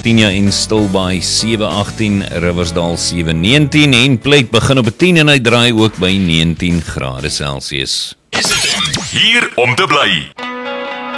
Matutina en Stilbaai 7-18, Riversdal 7-19 en Pleit begin op 10 en hy draai ook by 19 grade Celsius. Hier om te bly.